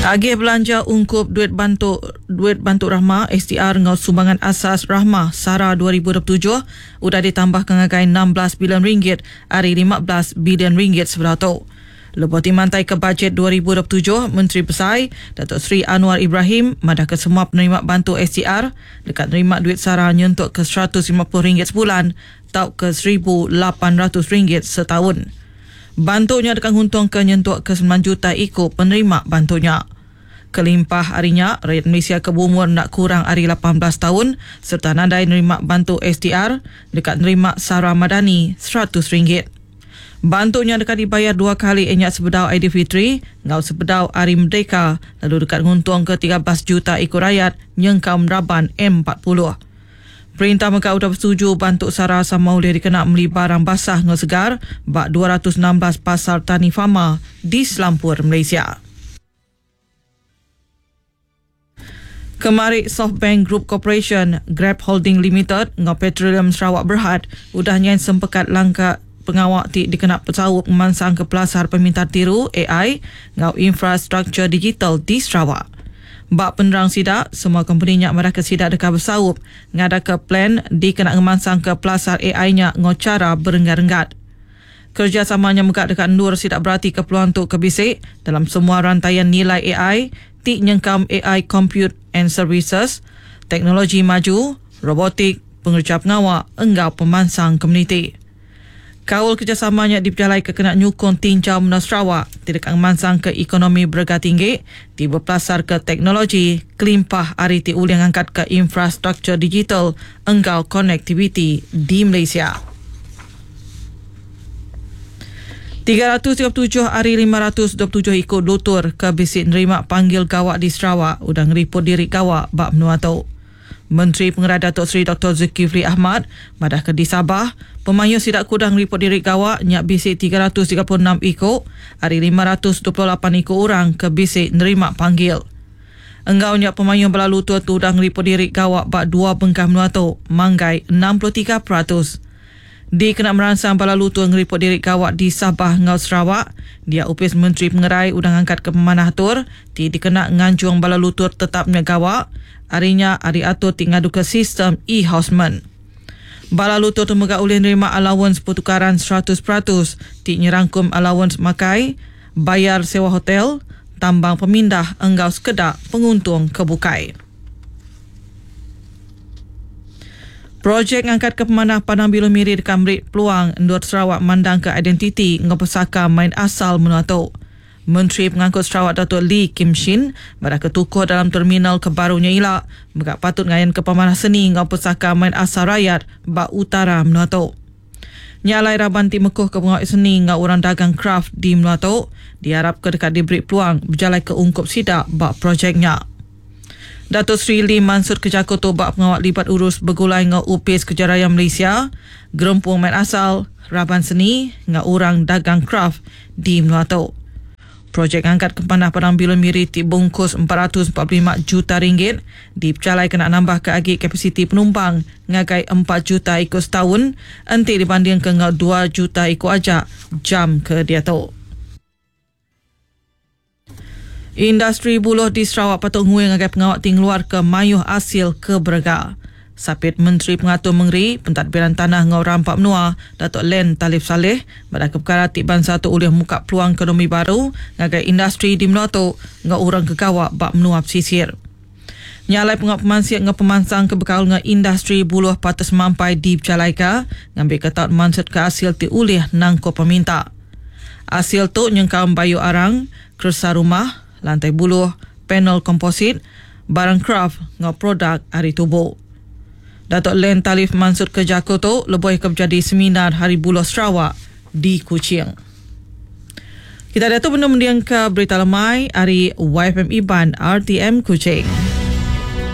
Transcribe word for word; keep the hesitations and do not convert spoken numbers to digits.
Agih belanja ungkup duit bantu duit bantu rahmah S D R ngau sumbangan asas rahmah SARA dua ribu dua puluh tujuh udah ditambah kengagai enam belas bilion ringgit hari lima belas bilion ringgit sebelah tu. Lepas dimantai ke bajet dua ribu dua puluh tujuh, Menteri Pesai Datuk Seri Anwar Ibrahim madah ke semua penerima bantu S D R dekat nerima duit SARA nyentuk ke seratus lima puluh ringgit sebulan tau ke seribu lapan ratus ringgit setahun. Bantunya dekat untung ke nyentuk ke sembilan juta ikut penerima bantunya. Kelimpah harinya, rakyat Malaysia ke berumur nak kurang hari lapan belas tahun serta nadai nerima bantu S D R dekat nerima SARA Madani seratus ringgit. Bantunya dekat dibayar dua kali enyak sebedau Aidilfitri, ngau sebedau Hari Merdeka, lalu dekat nguntung ke tiga belas juta ikut rakyat nyengkau meraban M empat puluh. Perintah mereka sudah bersetuju bantu SARA sama boleh dikena beli barang basah ngau segar bak dua ratus enam belas pasar tani fama di Selampur, Malaysia. Kemari Softbank Group Corporation, Grab Holding Limited, ngau Petroleum Sarawak Berhad, udah nyain sempekat langkah pengawak ti dikena pesawuk memansang ke pelasar peminta tiru A I ngau infrastruktur digital di Sarawak. Bak penerang sidak, semua company-nya mereka sidak dekat bersawup ngada ke plan dikena memansang ke pelasar A I-nya ngau cara berenggat-enggat. Kerjasamanya megak dekat nur sidak berarti keperluan untuk kebisik dalam semua rantaian nilai A I, ti nyengkam A I Compute and Services, teknologi maju, robotik, pengerja pengawak, enggau pemansang komuniti. Kaul kerjasamanya diperjalai ke kena nyukung tinjau menang Sarawak, tidak memansang ke ekonomi berharga tinggi, di berpelasar ke teknologi, kelimpah hari ti uliang angkat ke infrastruktur digital, enggau konektiviti di Malaysia. tiga ratus tiga puluh tujuh hari lima ratus dua puluh tujuh ikut lutur ke bisik nerima panggil gawak di Sarawak udang ripot diri gawak bak menua tau. Menteri Pengarah Datuk Seri Doktor Zulkifli Ahmad madah ke di Sabah pemayu sidak kudang ripot diri gawak nyak bisik tiga ratus tiga puluh enam ikut hari lima ratus dua puluh lapan ikut orang ke bisik nerima panggil. Enggau nyak pemayu berlalu tua tu udang ripot diri gawak bak dua bengkah menua tau manggai enam puluh tiga peratus. Di kena meransang balalu tuang ripot diri gawak di Sabah ngau Sarawak, dia upis Menteri Pengerai udang angkat ke pemanah tur, ti dikena nganjung balalu tur tetapnya gawak, harinya hari atur ti ngadu ke sistem e-houseman. Balalu tur tu megak ulih nerima allowance pertukaran seratus peratus, ti nyerangkum allowance makai, bayar sewa hotel, tambang pemindah enggau sekedak penguntung kebukai. Projek ngangkat ke pemanah Padang Bilu Miri dekat Merit Peluang Endut Sarawak mandang ke identiti ngepesaka main asal menuatu. Menteri Pengangkut Sarawak Datuk Lee Kim Shin pada ketukuh dalam terminal kebarunya ilak megak patut ngayan ke pemanah seni ngepesaka main asal rakyat bak utara menuatu. Nyalai raban ti mekuh ke pengawal seni ngau orang dagang craft di menuatu diharap ke dekat diberi peluang berjalan ke ungkup sidak bak projeknya. Datuk Seri Lee Mansur Kejaku Tobak pengawal libat urus bergulai ngau upis Kejaraya Malaysia, gerempung main asal, raban seni, ngau orang dagang craft di Meluatu. Projek angkat kepanah Padang Bilu Miri ti bungkus empat ratus empat puluh lima juta ringgit, dipercalai kena nambah ke agi kapasiti penumpang ngagai empat juta ikut setahun, enti dibanding ke ngau dua juta ikut ajak jam ke dia tu. Industri buluh di Sarawak patut ngui ngagai pengawak ting luar ke mayuh asil ke berga. Sapit Menteri Pengatur Mengeri, Pentadbiran Tanah ngau rampak menua, Datuk Len Talib Saleh, pada perkara tiban satu ulih muka peluang ekonomi baru ngagai industri di Meluatu ngau orang kegawak bak menua pesisir. Nyalai pengawak pemansiak ngau pemansang kebekal ngau industri buluh patas mampai di Pecalaika, ngambil ketat mansut ke hasil ti ulih nangko peminta. Hasil tu nyengkau bayu arang, kersa rumah, lantai buluh, panel komposit, barang craft ngau produk hari tubuh. Datuk Len Talif Mansur ke Jakarta lebih ke berjadi seminar Hari Buluh Sarawak di Kuching. Kita datang benda mendiang ke berita lemai hari Y F M Iban R T M Kuching.